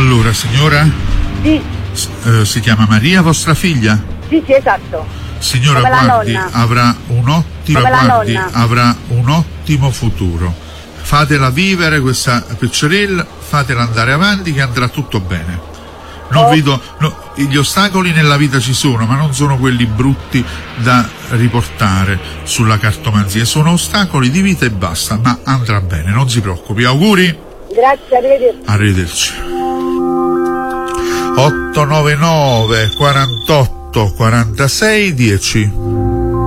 Allora, signora? Sì. Si chiama Maria, vostra figlia? Sì, esatto. Signora, Come la guardi, nonna. avrà un ottimo futuro. Fatela vivere questa piccerella, fatela andare avanti che andrà tutto bene. Gli ostacoli nella vita ci sono, ma non sono quelli brutti da riportare sulla cartomanzia, sono ostacoli di vita e basta, ma andrà bene, non si preoccupi. Auguri. Grazie, Arrivederci. 899 48 46 10.